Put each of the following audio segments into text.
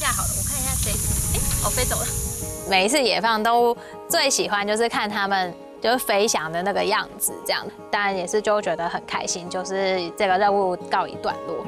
好了，我看一下这一只，哦，飞走了。 每一次野放动物最喜欢就是看它们就是飞翔的那个样子，这样当然也是就觉得很开心，就是这个任务告一段落。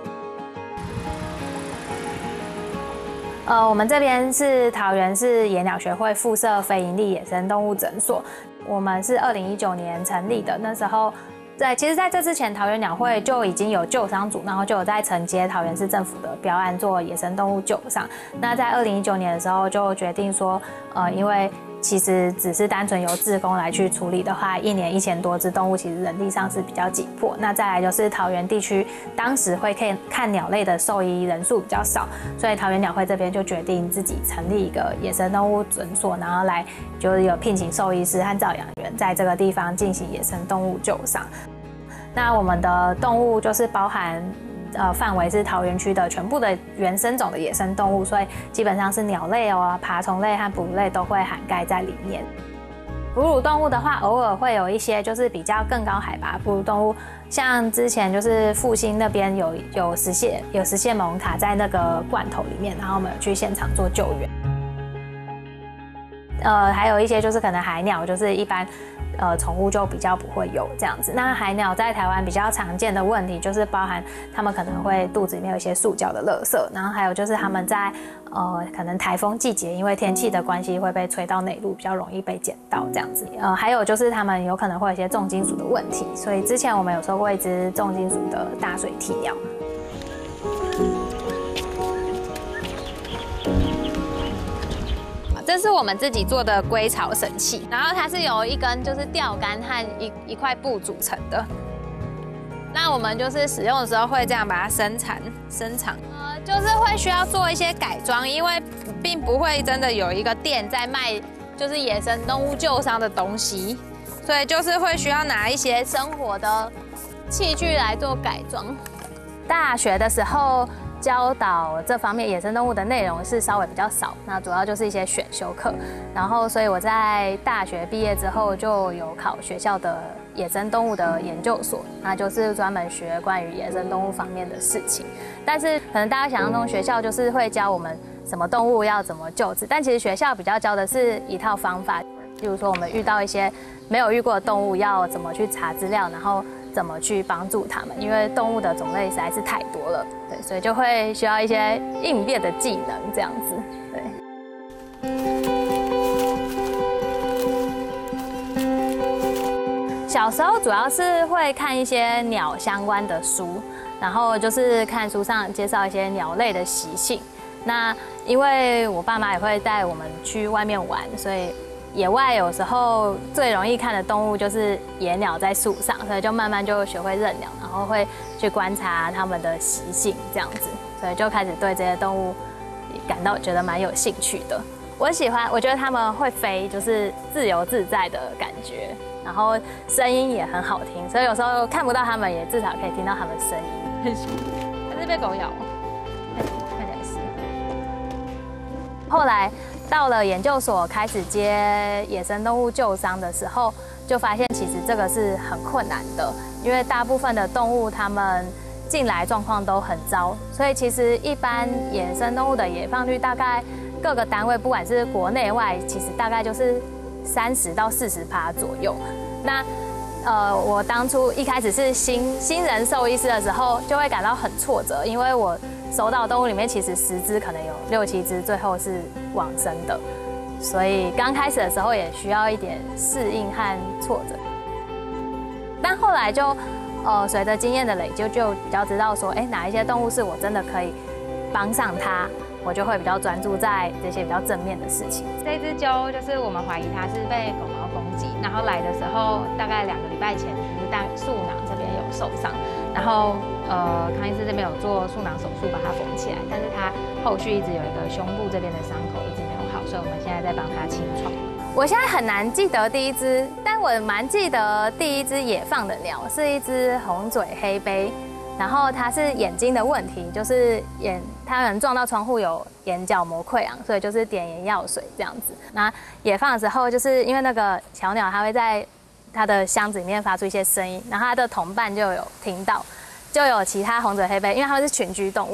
我们这边是桃园市野鸟学会附设非营利野生动物诊所，我们是2019年成立的，那时候。其实在这之前，桃园鸟会就已经有救伤组，然后就有在承接桃园市政府的标案做野生动物救伤。那在2019年的时候，就决定说，因为其实只是单纯由志工来去处理的话，一年1000多只动物，其实人力上是比较紧迫。那再来就是桃园地区当时会看鸟类的兽医人数比较少，所以桃园鸟会这边就决定自己成立一个野生动物诊所，然后来就是有聘请兽医师和照养员在这个地方进行野生动物救伤。那我们的动物就是包含范围是桃园区的全部的原生种的野生动物，所以基本上是鸟类爬虫类和哺乳类都会涵盖在里面。哺乳动物的话，偶尔会有一些就是比较更高海拔哺乳动物，像之前就是复兴那边有石蟹猛卡在那个罐头里面，然后我们有去现场做救援。还有一些就是可能海鸟，就是一般宠物就比较不会有这样子。那海鸟在台湾比较常见的问题就是包含它们可能会肚子里面有一些塑胶的垃圾，然后还有就是它们在可能台风季节因为天气的关系会被吹到内陆，比较容易被捡到这样子。还有就是它们有可能会有一些重金属的问题，所以之前我们有收过一只重金属的大水鸵鸟。这是我们自己做的归巢神器，然后它是由一根就是钓竿和一块布组成的。那我们就是使用的时候会这样把它伸长，就是会需要做一些改装，因为并不会真的有一个店在卖就是野生动物救伤的东西，所以就是会需要拿一些生活的器具来做改装。大学的时候。教导这方面野生动物的内容是稍微比较少，那主要就是一些选修课。然后，所以我在大学毕业之后就有考学校的野生动物的研究所，那就是专门学关于野生动物方面的事情。但是可能大家想象中学校就是会教我们什么动物要怎么救治，但其实学校比较教的是一套方法，比如说我们遇到一些没有遇过的动物要怎么去查资料，然后怎么去帮助它们，因为动物的种类实在是太多了，对，所以就会需要一些应变的技能这样子，对。小时候主要是会看一些鸟相关的书，然后就是看书上介绍一些鸟类的习性。那因为我爸妈也会带我们去外面玩，所以野外有时候最容易看的动物就是野鸟在树上，所以就慢慢就学会认鸟，然后会去观察它们的习性这样子，所以就开始对这些动物觉得蛮有兴趣的。我觉得它们会飞，就是自由自在的感觉，然后声音也很好听，所以有时候看不到它们，也至少可以听到它们声音。它是被狗咬，看起来是。后来到了研究所开始接野生动物救伤的时候，就发现其实这个是很困难的，因为大部分的动物它们进来状况都很糟，所以其实一般野生动物的野放率大概各个单位不管是国内外，其实大概就是30到40%左右。那我当初一开始是新人兽医师的时候，就会感到很挫折，因为我收到的动物里面其实10只可能有6、7只最后是往生的，所以刚开始的时候也需要一点适应和挫折。但后来就随着经验的累积，就比较知道说，哪一些动物是我真的可以帮上它，我就会比较专注在这些比较正面的事情。这只鸠就是我们怀疑它是被狗毛攻击，然后来的时候大概2个礼拜前就是树囊这边有受伤，然后康医师这边有做树囊手术把它缝起来，但是它后续一直有一个胸部这边的伤口一直没有好，所以我们现在在帮它清创。我现在很难记得第一只，但我蛮记得第一只野放的鸟是一只红嘴黑鹎，然后它是眼睛的问题，就是它可能撞到窗户有眼角膜溃疡，所以就是点眼药水这样子。那野放的时候，就是因为那个小鸟它会在它的箱子里面发出一些声音，然后它的同伴就有听到，就有其他红嘴黑鹎，因为它们是群居动物。